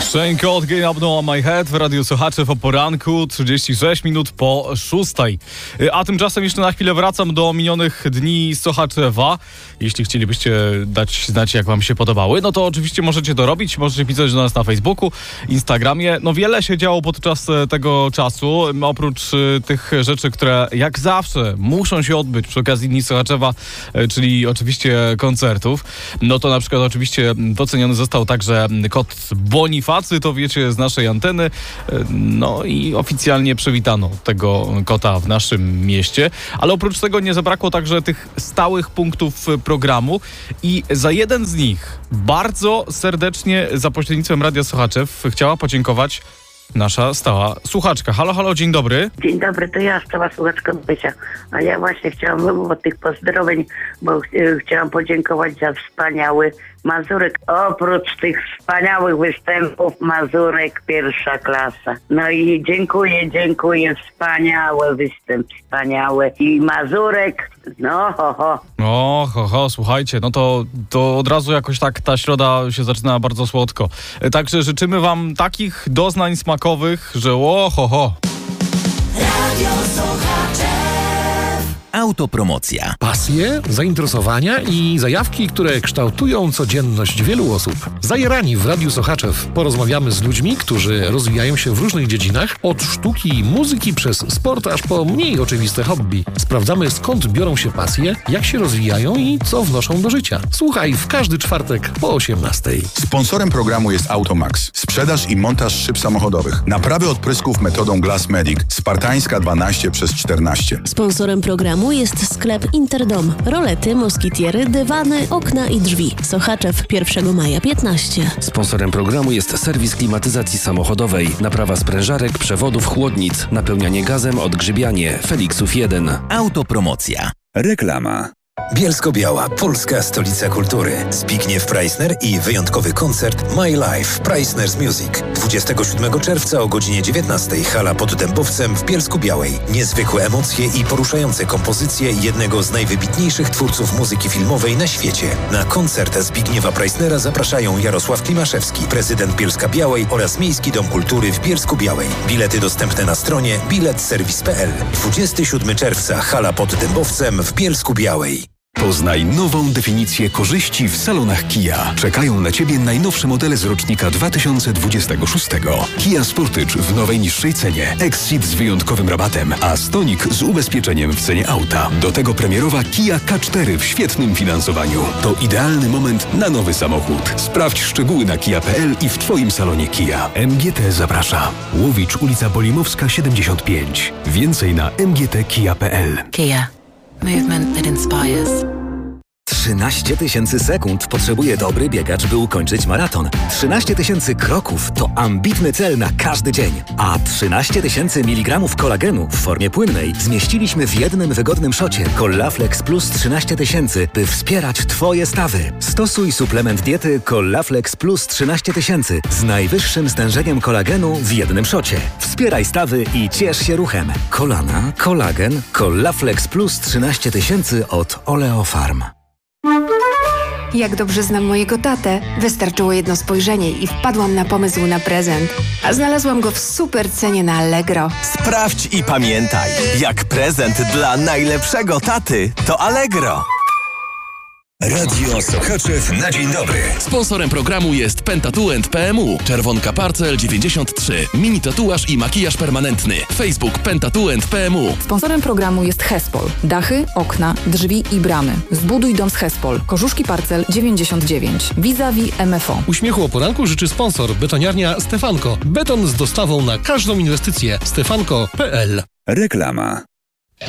Shane Cold, Get Up On My Head w Radiu Sochaczew o poranku, 36 minut po 6. A tymczasem jeszcze na chwilę wracam do minionych dni Sochaczewa. Jeśli chcielibyście dać znać, jak wam się podobały, no to oczywiście możecie to robić. Możecie pisać do nas na Facebooku, Instagramie. No wiele się działo podczas tego czasu. Oprócz tych rzeczy, które jak zawsze muszą się odbyć przy okazji Dni Sochaczewa, czyli oczywiście koncertów. No to na przykład oczywiście doceniony został także kot Bonifacy, to wiecie z naszej anteny. No i oficjalnie przywitano tego kota w naszym mieście. Ale oprócz tego nie zabrakło także tych stałych punktów programu i za jeden z nich bardzo serdecznie za pośrednictwem Radia Sochaczew chciała podziękować nasza stała słuchaczka. Halo, halo, dzień dobry. Dzień dobry, to ja, stała słuchaczka Bysia. A ja właśnie chciałam od tych pozdrowień, bo chciałam podziękować za wspaniały Mazurek. Oprócz tych wspaniałych występów, Mazurek pierwsza klasa. No i dziękuję, wspaniały występ, wspaniały. I Mazurek, no słuchajcie, no to od razu jakoś tak ta środa się zaczyna bardzo słodko. Także życzymy wam takich doznań smakowych, że Radio Sochaczew. Autopromocja. Pasje, zainteresowania i zajawki, które kształtują codzienność wielu osób. Zajarani w Radiu Sochaczew porozmawiamy z ludźmi, którzy rozwijają się w różnych dziedzinach, od sztuki i muzyki przez sport aż po mniej oczywiste hobby. Sprawdzamy, skąd biorą się pasje, jak się rozwijają i co wnoszą do życia. Słuchaj w każdy czwartek po 18:00. Sponsorem programu jest Automax. Sprzedaż i montaż szyb samochodowych. Naprawy odprysków metodą Glass Medic. Spartańska 12/14. Sponsorem programu jest sklep Interdom. Rolety, moskitiery, dywany, okna i drzwi. Sochaczew 1 maja 15. Sponsorem programu jest serwis klimatyzacji samochodowej, naprawa sprężarek, przewodów, chłodnic, napełnianie gazem, odgrzybianie, Felixów 1. Autopromocja. Reklama. Bielsko-Biała, polska stolica kultury. Zbigniew Preissner i wyjątkowy koncert My Life Preissner's Music. 27 czerwca o godzinie 19:00 hala pod Dębowcem w Bielsku-Białej. Niezwykłe emocje i poruszające kompozycje jednego z najwybitniejszych twórców muzyki filmowej na świecie. Na koncert Zbigniewa Preissnera zapraszają Jarosław Klimaszewski, prezydent Bielska-Białej oraz Miejski Dom Kultury w Bielsku-Białej. Bilety dostępne na stronie biletserwis.pl. 27 czerwca hala pod Dębowcem w Bielsku-Białej. Poznaj nową definicję korzyści w salonach Kia. Czekają na Ciebie najnowsze modele z rocznika 2026. Kia Sportage w nowej niższej cenie, Exceed z wyjątkowym rabatem, a Stonic z ubezpieczeniem w cenie auta. Do tego premierowa Kia K4 w świetnym finansowaniu. To idealny moment na nowy samochód. Sprawdź szczegóły na kia.pl i w Twoim salonie Kia. MGT zaprasza. Łowicz, ulica Bolimowska 75. Więcej na mgtkia.pl. Kia. Movement that inspires. 13 000 sekund potrzebuje dobry biegacz, by ukończyć maraton. 13 000 kroków to ambitny cel na każdy dzień. A 13 000 mg kolagenu w formie płynnej zmieściliśmy w jednym wygodnym szocie Collaflex Plus 13 000, by wspierać Twoje stawy. Stosuj suplement diety Collaflex Plus 13 000 z najwyższym stężeniem kolagenu w jednym szocie. Wspieraj stawy i ciesz się ruchem. Kolana, kolagen, Collaflex Plus 13 000 od Oleofarm. Jak dobrze znam mojego tatę, wystarczyło jedno spojrzenie i wpadłam na pomysł na prezent. A znalazłam go w super cenie na Allegro. Sprawdź i pamiętaj, jak prezent dla najlepszego taty to Allegro. Radio Sochaczew na dzień dobry. Sponsorem programu jest Pentatuent PMU. Czerwonka Parcel 93. Mini tatuaż i makijaż permanentny. Facebook Pentatuent PMU. Sponsorem programu jest Hespol. Dachy, okna, drzwi i bramy. Zbuduj dom z Hespol. Korzuszki Parcel 99. Vis-a-vis MFO. Uśmiechu o poranku życzy sponsor betoniarnia Stefanko. Beton z dostawą na każdą inwestycję. Stefanko.pl. Reklama.